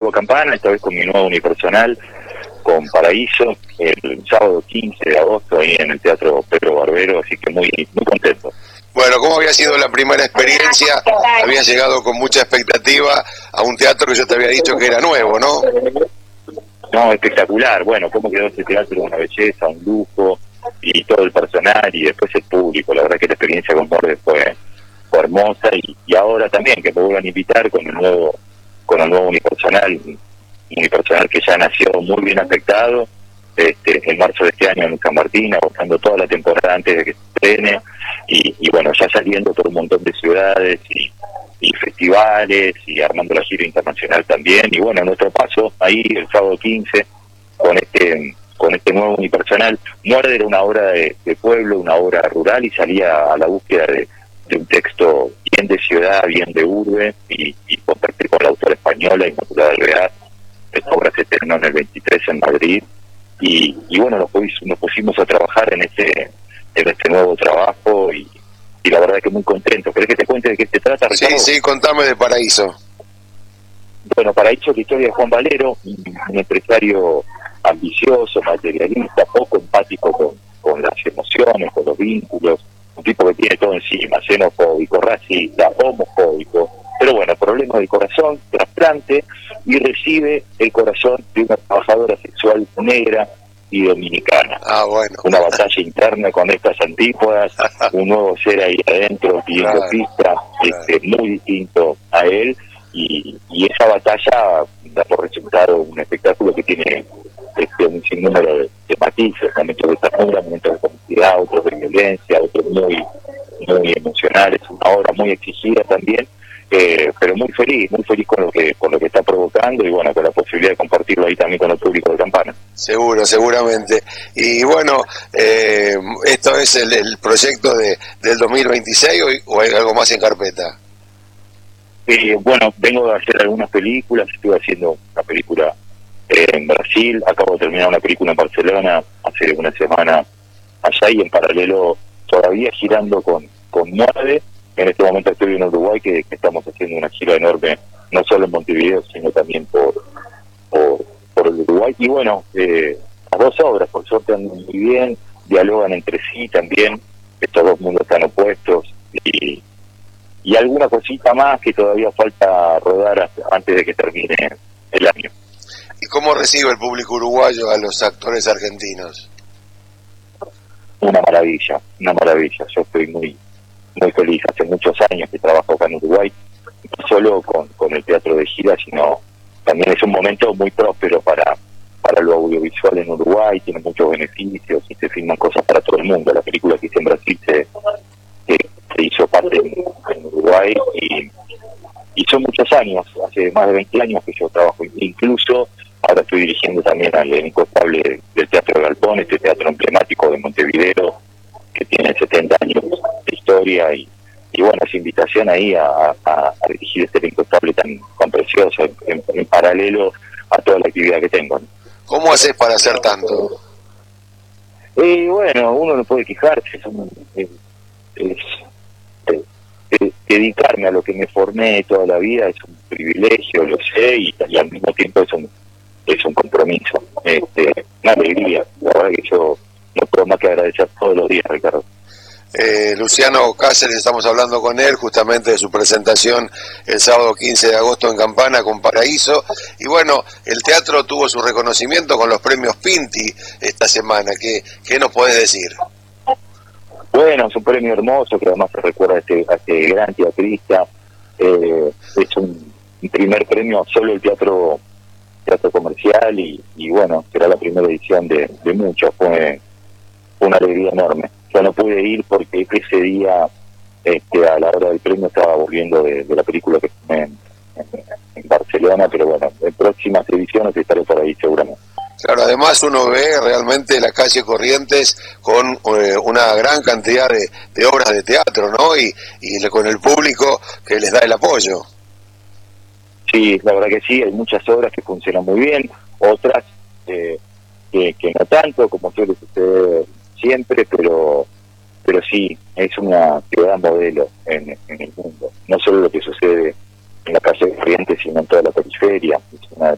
vuelvo a Campana, esta vez con mi nuevo unipersonal, con Paraíso, el sábado 15 de agosto ahí en el Teatro Pedro Barbero, así que muy contento. Bueno, ¿cómo había sido la primera experiencia? Había llegado con mucha expectativa a un teatro que yo te había dicho que era nuevo, ¿no? No, espectacular. Bueno, cómo quedó este teatro, una belleza, un lujo, y todo el personal, y después el público. La verdad que la experiencia con Borges fue hermosa, y ahora también que me vuelvan a invitar con el nuevo unipersonal que ya nació muy bien afectado, en marzo de este año en San Martín, agotando toda la temporada antes de que se estrene, y bueno, ya saliendo por un montón de ciudades y festivales, y armando la gira internacional también, y bueno, nuestro paso ahí el sábado 15 con este nuevo unipersonal. Muerde era una obra de pueblo, una obra rural, y salía a la búsqueda de un texto bien de ciudad, bien de urbe, y compartir con la autora española Inmaculada Alvear. Esta obra se estrenó en el 23 en Madrid, y bueno, nos pusimos a trabajar en este nuevo trabajo, y la verdad es que muy contento. ¿Querés que te cuente de qué se trata, Ricardo? Sí, contame de Paraíso. Bueno, Paraíso es la historia de Juan Valero, un empresario ambicioso, materialista, poco empático con las emociones, con los vínculos, un tipo que tiene todo encima, xenofóbico, racista, homofóbico, pero bueno, problemas del corazón, trasplante, y recibe el corazón de una trabajadora sexual negra y dominicana. Ah, bueno. Una batalla interna con estas antípodas, un nuevo ser ahí adentro pidiendo pista, muy distinto a él, y esa batalla da por resultado un espectáculo que tiene un sinnúmero de matices, momentos de ternura, momentos de comicidad, otros de violencia, otros muy emocionales, una obra muy exigida también, pero muy feliz con lo que está provocando, y bueno, con la posibilidad de compartirlo ahí también con el público de Campana. Seguramente. Y bueno, ¿esto es el proyecto del 2026 o hay algo más en carpeta? Bueno, vengo de hacer algunas películas, estuve haciendo una película en Brasil, acabo de terminar una película en Barcelona hace una semana allá, y en paralelo todavía girando con Muerde. En este momento estoy en Uruguay, que estamos haciendo una gira enorme, no solo en Montevideo, sino también por el Uruguay. Y bueno, las dos obras, por suerte, andan muy bien, dialogan entre sí también, estos dos mundos están opuestos, y alguna cosita más que todavía falta rodar antes de que termine el año. ¿Y cómo recibe el público uruguayo a los actores argentinos? Una maravilla. Yo estoy muy feliz. Hace muchos años que trabajo acá en Uruguay, no solo con el teatro de gira, sino también es un momento muy próspero para lo audiovisual en Uruguay, tiene muchos beneficios y se filman cosas para todo el mundo. La película que hice en Brasil se hizo parte en Uruguay, y son muchos años, hace más de 20 años que yo trabajo, incluso ahora estoy dirigiendo también al elenco estable del Teatro de Galpón, este teatro emblemático de Montevideo, que tiene 70 años de historia, y bueno, esa invitación ahí a dirigir este elenco estable tan precioso, en paralelo a toda la actividad que tengo, ¿no? ¿Cómo haces para hacer tanto? Bueno, uno no puede quejarse, dedicarme a lo que me formé toda la vida es un privilegio, lo sé, y al mismo tiempo es un compromiso, una alegría. La verdad que yo no puedo más que agradecer todos los días, Ricardo. Luciano Cáceres, estamos hablando con él justamente de su presentación el sábado 15 de agosto en Campana con Paraíso, y bueno, el teatro tuvo su reconocimiento con los premios Pinti esta semana. ¿Qué nos podés decir? Bueno, es un premio hermoso que además se recuerda a este gran teatrista. Es un primer premio solo el teatro comercial, y bueno, será la primera edición de muchos. Fue una alegría enorme. Yo no pude ir porque ese día, a la hora del premio, estaba volviendo de la película que filmé en Barcelona, pero bueno, en próximas ediciones estaré por ahí seguramente. Claro, además uno ve realmente la calle Corrientes con una gran cantidad de obras de teatro, ¿no? Y con el público que les da el apoyo. Sí, la verdad que sí, hay muchas obras que funcionan muy bien, otras que no tanto, como suele suceder siempre, pero sí, es una ciudad modelo en el mundo. No solo lo que sucede en la calle Corrientes, sino en toda la periferia. Es una